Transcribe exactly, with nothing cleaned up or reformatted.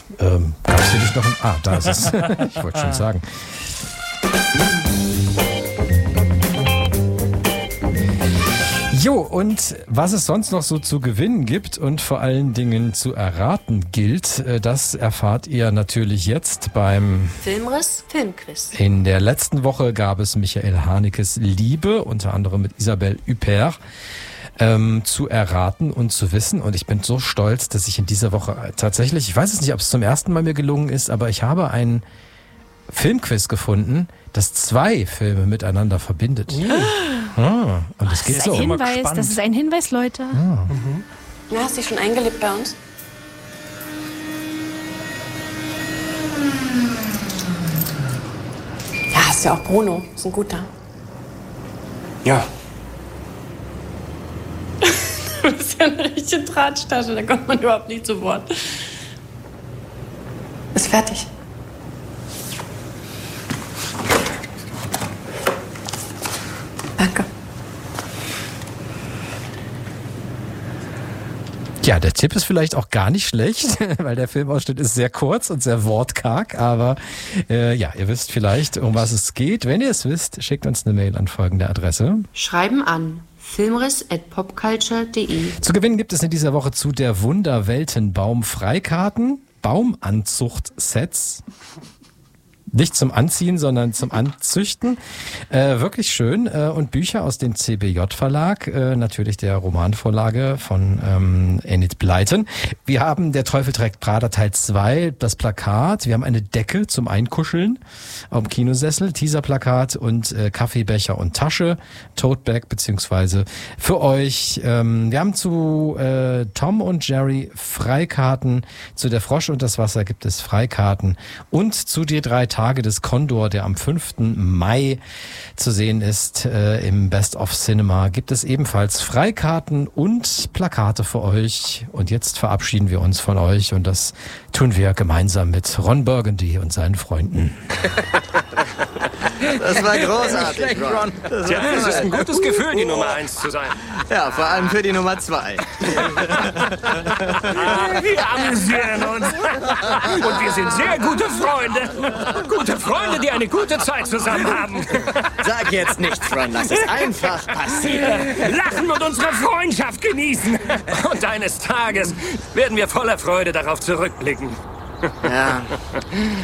Ähm, gab es hier nicht noch ein... Ah, da ist es. Ich wollte schon sagen. Jo, und was es sonst noch so zu gewinnen gibt und vor allen Dingen zu erraten gilt, das erfahrt ihr natürlich jetzt beim Filmriss Filmquiz. In der letzten Woche gab es Michael Hanekes Liebe, unter anderem mit Isabelle Huppert, ähm, zu erraten und zu wissen. Und ich bin so stolz, dass ich in dieser Woche tatsächlich, ich weiß es nicht, ob es zum ersten Mal mir gelungen ist, aber ich habe einen Filmquiz gefunden, das zwei Filme miteinander verbindet. Mhm. Ah, und das, das geht ist so. ein Hinweis, das ist ein Hinweis, Leute. Ah. Mhm. Ja, hast du dich schon eingelebt bei uns? Ja, hast ja auch Bruno, ist ein guter. Ja. Du bist ja eine richtige Drahttasche, da kommt man überhaupt nicht zu Wort. Ist fertig. Danke. Ja, der Tipp ist vielleicht auch gar nicht schlecht, weil der Filmausschnitt ist sehr kurz und sehr wortkarg, aber äh, ja, ihr wisst vielleicht, um was es geht. Wenn ihr es wisst, schickt uns eine Mail an folgende Adresse. Schreiben an filmriss at popculture punkt de. Zu gewinnen gibt es in dieser Woche zu der Wunderweltenbaum Freikarten, Baumanzuchtsets. Nicht zum Anziehen, sondern zum Anzüchten. Äh, wirklich schön. Äh, und Bücher aus dem C B J-Verlag, äh, natürlich der Romanvorlage von ähm, Enid Blyton. Wir haben Der Teufel trägt Prada Teil zwei, das Plakat. Wir haben eine Decke zum Einkuscheln auf dem Kinosessel, Teaserplakat und äh, Kaffeebecher und Tasche, Totebag beziehungsweise für euch. Ähm, wir haben zu äh, Tom und Jerry Freikarten, zu Der Frosch und das Wasser gibt es Freikarten und zu die drei Tage des Kondor, der am fünften Mai zu sehen ist äh, im Best of Cinema, gibt es ebenfalls Freikarten und Plakate für euch. Und jetzt verabschieden wir uns von euch und das tun wir gemeinsam mit Ron Burgundy und seinen Freunden. Das war großartig, schlecht, Ron. Das Tja, es ist ein gutes Gefühl, die Nummer eins zu sein. Ja, vor allem für die Nummer zwei. Wir amüsieren uns. Und wir sind sehr gute Freunde. Gute Freunde, die eine gute Zeit zusammen haben. Sag jetzt nichts, Ron. Lass es einfach passieren. Lachen und unsere Freundschaft genießen. Und eines Tages werden wir voller Freude darauf zurückblicken. Ja.